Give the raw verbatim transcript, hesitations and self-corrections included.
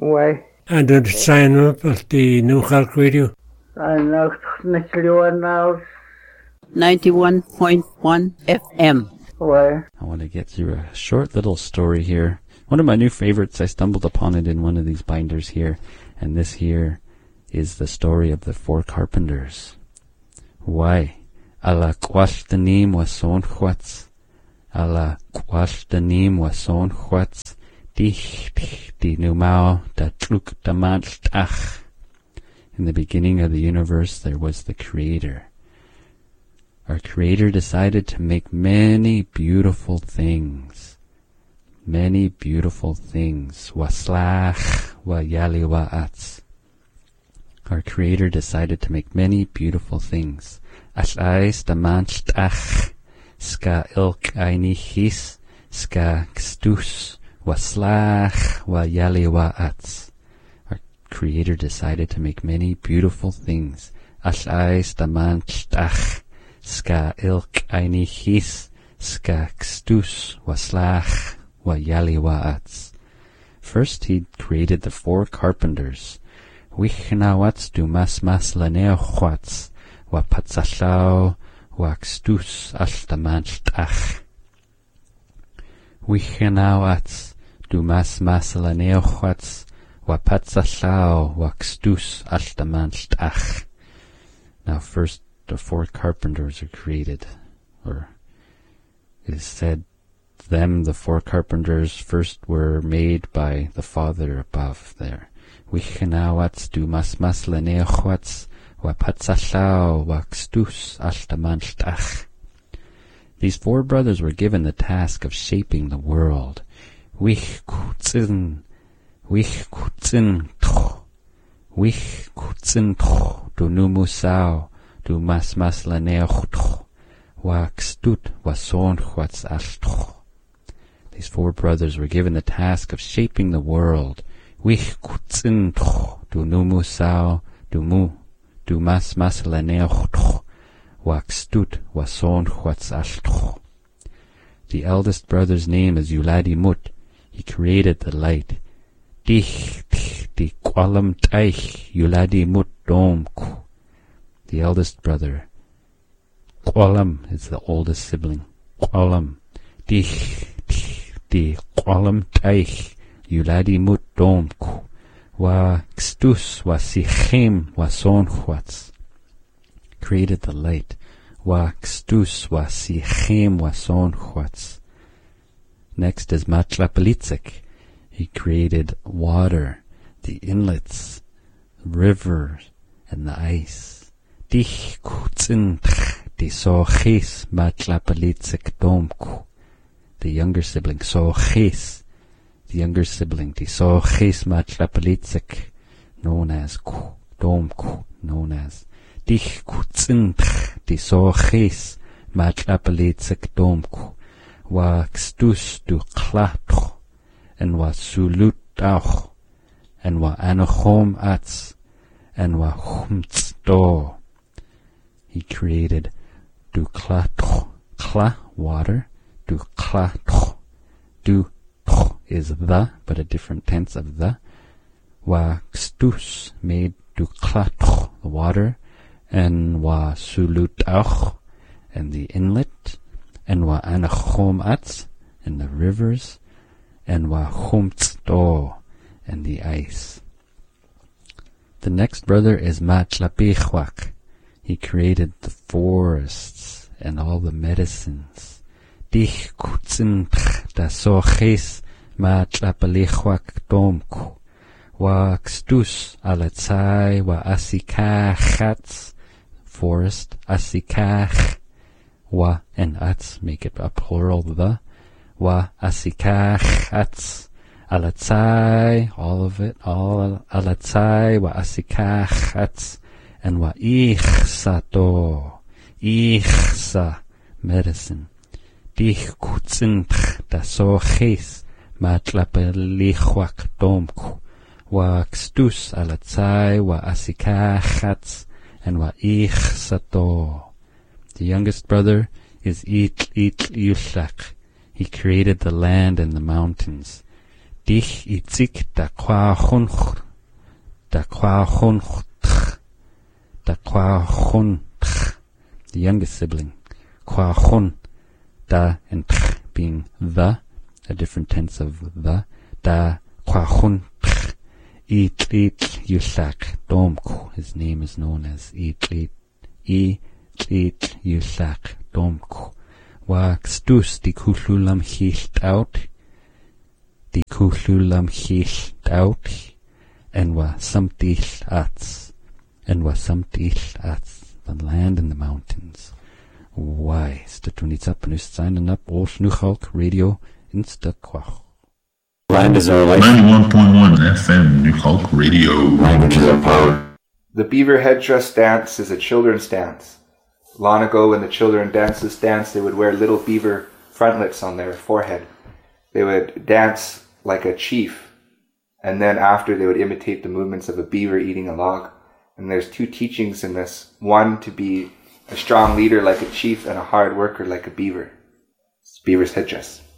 Why? And did sign up at the New York Radio? I know now. ninety-one point one F M. Why? I want to get through a short little story here. One of my new favorites, I stumbled upon it in one of these binders here, and this here is the story of the Four Carpenters. Why? Ala kwashtanim wa son chwats. Ala kwashtanim wa son chwats. Dich di numao da truk da manchtach. In the beginning of the universe, there was the Creator. Our Creator decided to make many beautiful things. Many beautiful things. Waslach wa yali wa atz. Our Creator decided to make many beautiful things. Ash'ais da manchtach. Ska ilk aini his. Ska kstus. Waslach wa yali wa atz. Our Creator decided to make many beautiful things. Ash'ais da manchtach. Ska ilk aini his. Ska kstus. Waslach wa yali wa atz. First he created the four carpenters. Wichnawats du mas mas laneochwats. Wa patzachlau wa kstus ashtamanchtach. Wichnawats du mas mas laneochwats. Wa patzachlau wa kstus ashtamanchtach. Now first the four carpenters are created, or it is said them, the four carpenters, first were made by the Father above there. Wichenawats du mas mas leneochwats wa patzachlau wa kstus ashtamanchtach. These four brothers were given the task of shaping the world. Wich kutzin, wich kutzin toch, wich kutzin toch, du numusau, du mas mas leneoch toch, wa kstut wa sonchwats ashtoch. These four brothers were given the task of shaping the world. Wich kutzin toch, du numusau, du mu, du mas mas leneoch toch, wa kstut wa sonchwats ashtoch. The eldest brother's name is Yuladi Mut. He created the light. Dich, dich, di kwalam taich, Yuladi Mut domku. The eldest brother. Kwalam is the oldest sibling. Kwalam. Dich, dich, di kwalam taich, Yuladi Mut domku. Wa kstus wa sichem wa sonchwats. Created the light. Wa kstus wa sichem wa sonchwats. Next is Matlapelitzik. He created water, the inlets, rivers, and the ice. Dich kutzin di sochis Matlapelitzik domku. The younger sibling, sochis. The younger sibling, di sochis Matlapelitzik, known as ku, domku, known as. Dich kutzin di sochis Matlapelitzik domku. Wa kstus du klatoch, and wa sulut auch, and wa anochom atz, and wa humtz do. He created du klatoch, kla, water, du klatoch, du toch is the, but a different tense of the. Wa kstus made du klatoch, the water, and wa sulut auch, and the inlet, and wa anachom atz, and the rivers, and wa humtz do, and the ice. The next brother is Matlapichwak. He created the forests and all the medicines. Dich kutzin da soches Matlapelichwak domku. Wa kstus alatzai wa asikachatz, forest, asikach. Wa and atz make it a plural, the. Wa asikach atz. Alatzai, all of it, all alatzai wa asikach atz. And wa ichsato, ichsa, medicine. Dich kutzin da soches matlapelichwak domku. Wa kstus alatzai wa asikach atz. And wa ichsato. The youngest brother is Itl Itl Yushak. He created the land and the mountains. dich itzik da kwa khunch da kwa khunch da kwa khun, the youngest sibling. Kwa khun, da and tch being the, a different tense of the. Da kwa khun Itlit Yushak Domku. His name is known as Itlit Itlit Yushak Domku. Wa kstus di kuhlulam hilt out. Di kuhlulam hilt out. En wa samtil ats. En wa samtil ats. The land and the mountains. Why? Statunitzapanus signing up Olsh Nuchalk Radio Insta Kwach. Land is our life. ninety-one point one F M, New Hulk Radio. Language is our power. The beaver headdress dance is a children's dance. Long ago, when the children danced this dance, they would wear little beaver frontlets on their forehead. They would dance like a chief, and then after they would imitate the movements of a beaver eating a log. And there's two teachings in this. One, to be a strong leader like a chief and a hard worker like a beaver. It's beaver's headdress.